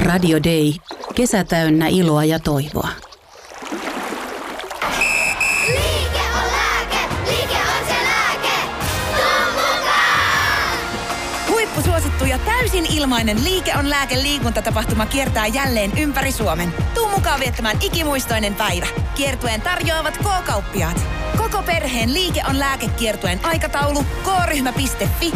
Radio Day. Kesä täynnä iloa ja toivoa. Liike on lääke, liike on se lääke. Tuu mukaan! Huippusuosittu ja täysin ilmainen Liike on lääke -liikuntatapahtuma kiertää jälleen ympäri Suomen. Tuu mukaan viettämään ikimuistoinen päivä. Kiertueen tarjoavat K-kauppiaat. Koko perheen Liike on lääke -kiertueen aikataulu, k-ryhmä.fi